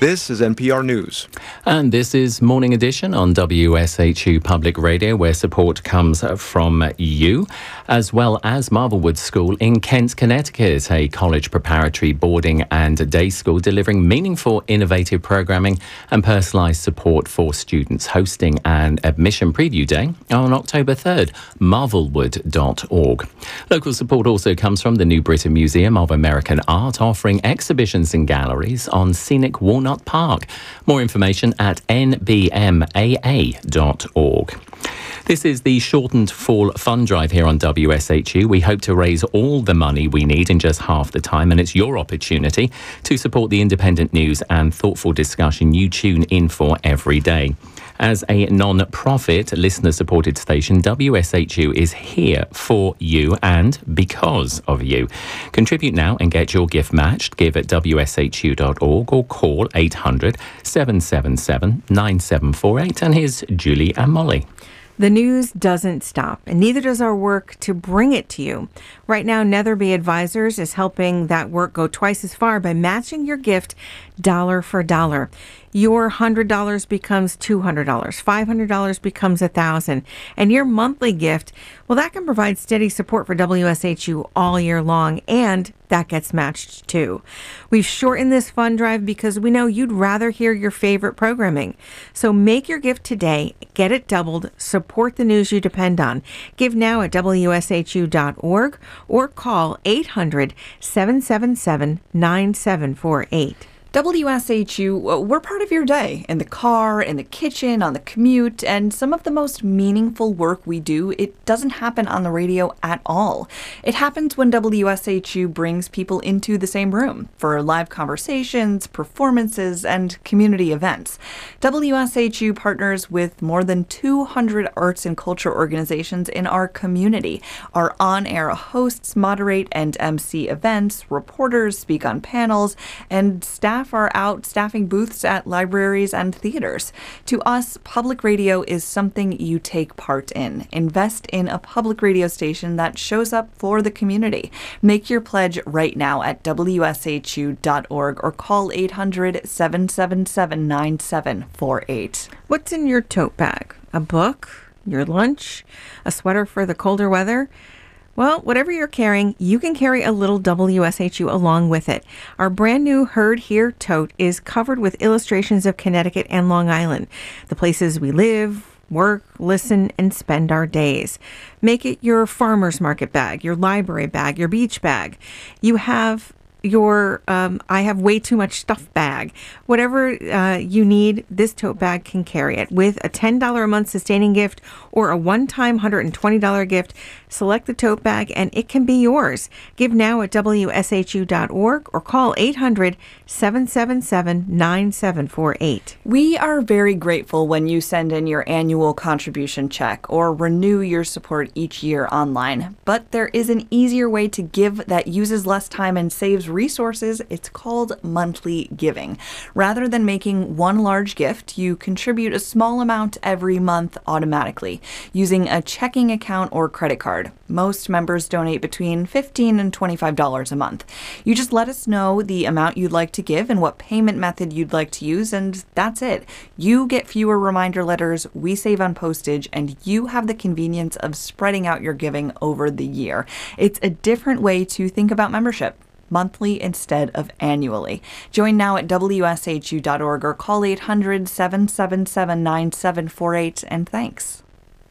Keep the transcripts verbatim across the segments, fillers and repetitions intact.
This is N P R News. And this is Morning Edition on W S H U Public Radio, where support comes from you, as well as Marvelwood School in Kent, Connecticut, a college preparatory boarding and day school delivering meaningful, innovative programming and personalised support for students, hosting an admission preview day on October third, marvelwood dot org. Local support also comes from the New Britain Museum of American Art, offering exhibitions and galleries on scenic Walnut Park. More information at n b m a a dot org. This is the shortened fall fund drive here on W S H U. We hope to raise all the money we need in just half the time, and it's your opportunity to support the independent news and thoughtful discussion you tune in for every day. As a non-profit, listener-supported station, W S H U is here for you and because of you. Contribute now and get your gift matched. Give at w s h u dot org or call eight hundred, seven seven seven, nine seven four eight. And here's Julie and Molly. The news doesn't stop, and neither does our work to bring it to you. Right now, Netherby Advisors is helping that work go twice as far by matching your gift dollar for dollar. Your one hundred dollars becomes two hundred dollars, five hundred dollars becomes one thousand dollars, and your monthly gift, well, that can provide steady support for W S H U all year long, and that gets matched too. We've shortened this fund drive because we know you'd rather hear your favorite programming. So make your gift today, get it doubled, support the news you depend on. Give now at w s h u dot org or call eight hundred, seven seven seven, nine seven four eight. W S H U, we're part of your day, in the car, in the kitchen, on the commute, and some of the most meaningful work we do, it doesn't happen on the radio at all. It happens when W S H U brings people into the same room for live conversations, performances, and community events. W S H U partners with more than two hundred arts and culture organizations in our community. Our on-air hosts moderate and M C events, reporters speak on panels, and staff are out staffing booths at libraries and theaters. To us, public radio is something you take part in. Invest in a public radio station that shows up for the community. Make your pledge right now at w s h u dot org or call eight hundred, seven seven seven, nine seven four eight. What's in your tote bag? A book? Your lunch? A sweater for the colder weather? Well, whatever you're carrying, you can carry a little W S H U along with it. Our brand new Heard Here tote is covered with illustrations of Connecticut and Long Island, the places we live, work, listen, and spend our days. Make it your farmer's market bag, your library bag, your beach bag. You have your um, I have way too much stuff bag. Whatever uh, you need, this tote bag can carry it. With a ten dollars a month sustaining gift or a one-time one hundred twenty dollars gift, select the tote bag and it can be yours. Give now at w s h u dot org or call eight hundred, seven seven seven, nine seven four eight. We are very grateful when you send in your annual contribution check or renew your support each year online. But there is an easier way to give that uses less time and saves resources. It's called monthly giving. Rather than making one large gift, you contribute a small amount every month automatically using a checking account or credit card. Most members donate between fifteen dollars and twenty-five dollars a month. You just let us know the amount you'd like to give and what payment method you'd like to use, and that's it. You get fewer reminder letters, we save on postage, and you have the convenience of spreading out your giving over the year. It's a different way to think about membership. Monthly instead of annually. Join now at w s h u dot org or call eight hundred, seven seven seven, nine seven four eight, and thanks.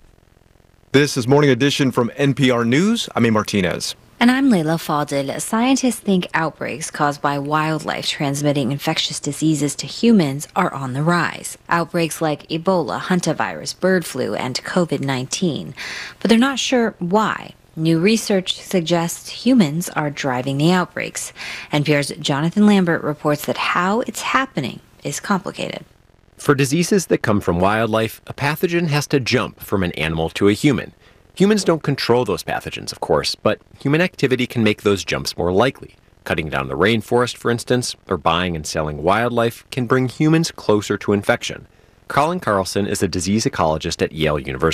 This is Morning Edition from N P R News. I'm A. Martinez. And I'm Layla Fadil. Scientists think outbreaks caused by wildlife transmitting infectious diseases to humans are on the rise. Outbreaks like Ebola, hantavirus, bird flu, and covid nineteen. But they're not sure why. New research suggests humans are driving the outbreaks. N P R's Jonathan Lambert reports that how it's happening is complicated. For diseases that come from wildlife, a pathogen has to jump from an animal to a human. Humans don't control those pathogens, of course, but human activity can make those jumps more likely. Cutting down the rainforest, for instance, or buying and selling wildlife can bring humans closer to infection. Colin Carlson is a disease ecologist at Yale University.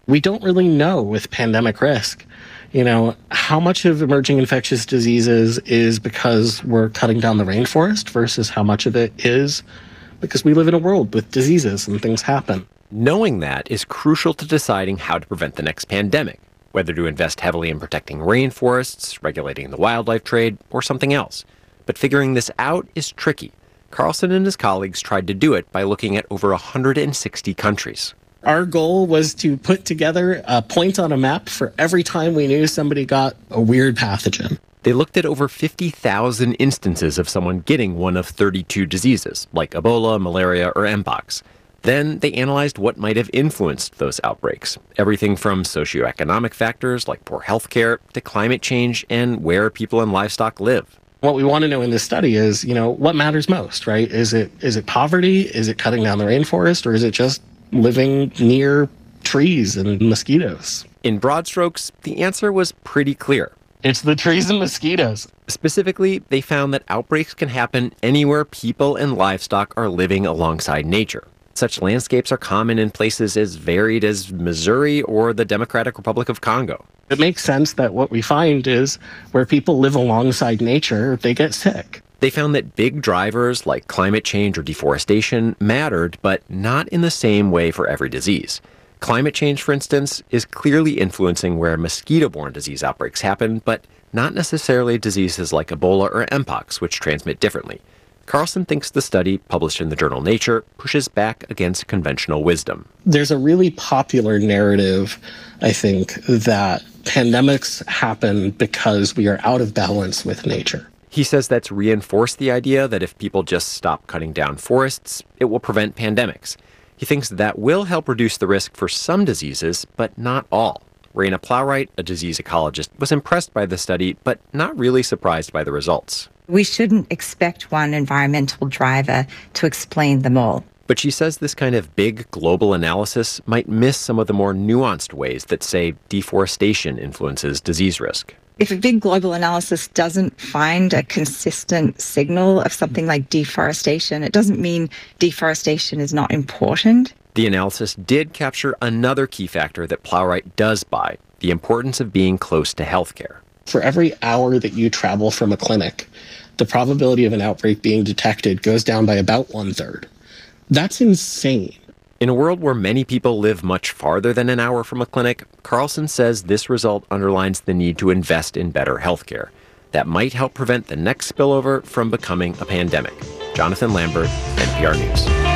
We don't really know with pandemic risk, you know, how much of emerging infectious diseases is because we're cutting down the rainforest versus how much of it is because we live in a world with diseases and things happen. Knowing that is crucial to deciding how to prevent the next pandemic, whether to invest heavily in protecting rainforests, regulating the wildlife trade, or something else. But figuring this out is tricky. Carlson and his colleagues tried to do it by looking at over one hundred sixty countries. Our goal was to put together a point on a map for every time we knew somebody got a weird pathogen. They looked at over fifty thousand instances of someone getting one of thirty-two diseases, like Ebola, malaria, or Mpox. Then they analyzed what might have influenced those outbreaks. Everything from socioeconomic factors like poor health care to climate change and where people and livestock live. What we want to know in this study is, you know, what matters most, right? Is it is it poverty? Is it cutting down the rainforest? Or is it just living near trees and mosquitoes? In broad strokes, the answer was pretty clear. It's the trees and mosquitoes. Specifically, they found that outbreaks can happen anywhere people and livestock are living alongside nature. Such landscapes are common in places as varied as Missouri or the Democratic Republic of Congo. It makes sense that what we find is where people live alongside nature, they get sick. They found that big drivers like climate change or deforestation mattered, but not in the same way for every disease. Climate change, for instance, is clearly influencing where mosquito-borne disease outbreaks happen, but not necessarily diseases like Ebola or Mpox, which transmit differently. Carlson thinks the study, published in the journal Nature, pushes back against conventional wisdom. There's a really popular narrative, I think, that pandemics happen because we are out of balance with nature. He says that's reinforced the idea that if people just stop cutting down forests, it will prevent pandemics. He thinks that will help reduce the risk for some diseases, but not all. Raina Plowright, a disease ecologist, was impressed by the study, but not really surprised by the results. We shouldn't expect one environmental driver to explain them all. But she says this kind of big global analysis might miss some of the more nuanced ways that, say, deforestation influences disease risk. If a big global analysis doesn't find a consistent signal of something like deforestation, it doesn't mean deforestation is not important. The analysis did capture another key factor that Plowright does buy, the importance of being close to healthcare. For every hour that you travel from a clinic, the probability of an outbreak being detected goes down by about one-third. That's insane. In a world where many people live much farther than an hour from a clinic, Carlson says this result underlines the need to invest in better healthcare. That might help prevent the next spillover from becoming a pandemic. Jonathan Lambert, N P R News.